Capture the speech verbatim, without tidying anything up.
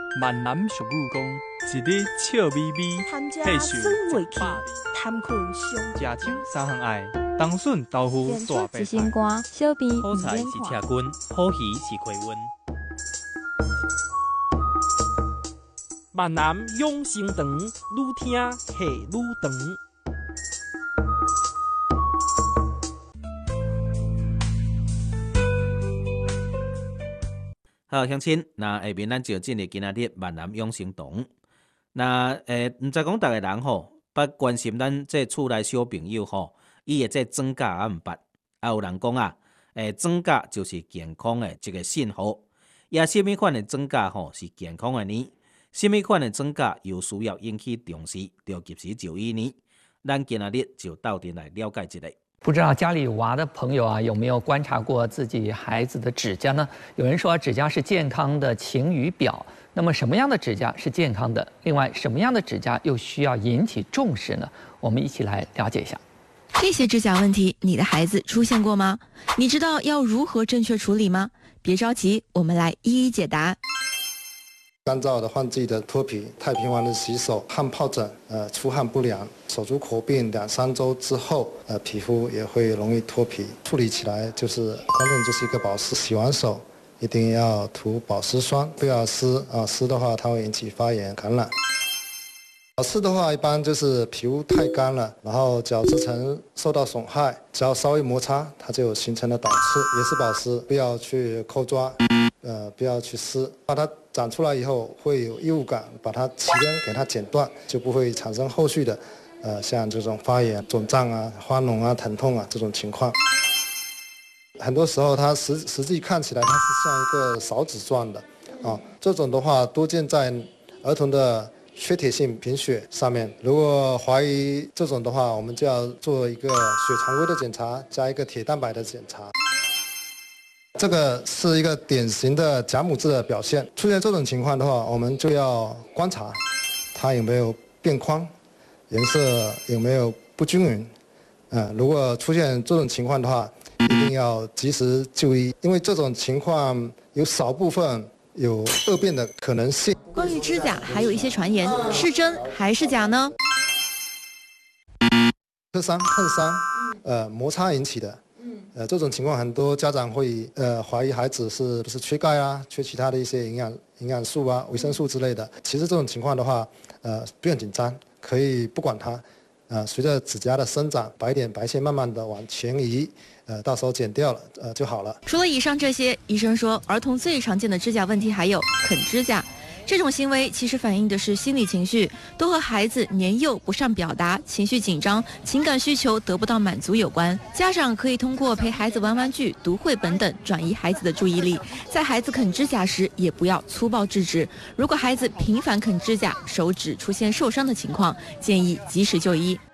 闽南俗语讲，一日笑眯眯， 配受一百里。贪困伤家长三项爱，冬笋豆腐大白菜， 瓜小边好菜是车棍，好鱼是开温。 闽南养生堂，愈听戏愈长。 好，乡亲，那下面咱就进入今仔日闽南养生堂。那诶，毋知讲逐个人吼，捌关心咱这厝内小朋友吼，伊的这装甲啊毋捌。啊，有人讲啊，诶，装甲就是健康的一个信号。也什么款的装甲吼是健康的呢？什么款的装甲又需要引起重视，就及时就医呢？咱今仔日就到底来了解一下。 不知道家里有娃的朋友啊，有没有观察过自己孩子的指甲呢？有人说指甲是健康的晴雨表，那么什么样的指甲是健康的？另外，什么样的指甲又需要引起重视呢？我们一起来了解一下。 这些指甲问题，你的孩子出现过吗？你知道要如何正确处理吗？别着急，我们来一一解答。 干燥的换季的脱皮，太频繁的洗手，汗疱疹，呃，出汗不良，手足口病两三周之后，呃，皮肤也会容易脱皮。处理起来就是关键就是一个保湿，洗完手一定要涂保湿霜，不要湿啊，湿的话它会引起发炎感染。保湿的话，一般就是皮肤太干了，然后角质层受到损害，只要稍微摩擦，它就形成了倒刺，也是保湿，不要去抠抓。呃，不要去撕，把它长出来以后会有异物感，把它起根给它剪断，就不会产生后续的，呃，像这种发炎、肿胀啊、花脓啊、疼痛啊这种情况。很多时候它实实际看起来它是像一个勺子状的，啊，这种的话多见在儿童的缺铁性贫血上面。如果怀疑这种的话，我们就要做一个血常规的检查，加一个铁蛋白的检查。这个是一个典型的假母质的表现，出现这种情况的话，我们就要观察它有没有变宽，颜色有没有不均匀。嗯，如果出现这种情况的话，一定要及时就医，因为这种情况有少部分有恶变的可能性。 关于指甲，还有一些传言，是真还是假呢？ 磕伤、碰伤，呃，摩擦引起的。呃，这种情况很多家长会呃怀疑孩子是不是缺钙啊，缺其他的一些营养营养素啊、维生素之类的。其实这种情况的话，呃，不用紧张，可以不管它。呃，随着指甲的生长，白点白线慢慢的往前移，呃，到时候剪掉了，呃就好了。 除了以上这些，医生说，儿童最常见的指甲问题还有啃指甲。这种行为其实反映的是心理情绪，都和孩子年幼不善表达、情绪紧张、情感需求得不到满足有关。家长可以通过陪孩子玩玩具、读绘本等转移孩子的注意力，在孩子啃指甲时也不要粗暴制止。如果孩子频繁啃指甲，手指出现受伤的情况，建议及时就医。